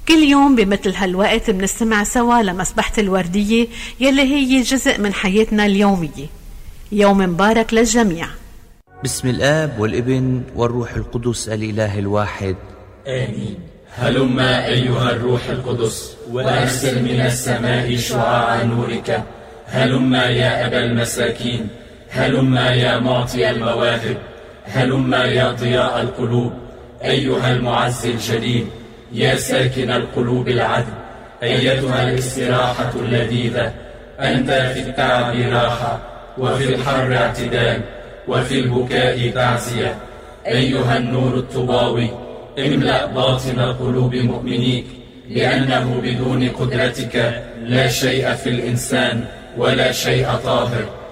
كل يوم بمثل هالوقت بنستمع سوا لمسبحة الوردية يلي هي جزء من حياتنا اليومية. يوم مبارك للجميع. بسم الآب والابن والروح القدس الإله الواحد، آمين. هلما أيها الروح القدس وأرسل من السماء شعاع نورك. هلما يا أبا المساكين، هلما يا معطي المواهب، هلما يا ضياء القلوب. أيها المعز الجليل، يا ساكن القلوب العذب، أيتها الاستراحة اللذيذة. أنت في التعب راحة، وفي الحر اعتدال، وفي البكاء تعزية. أيها النور الطباوي، املأ باطن قلوب مؤمنيك، لأنه بدون قدرتك لا شيء في الإنسان ولا شيء طاهر.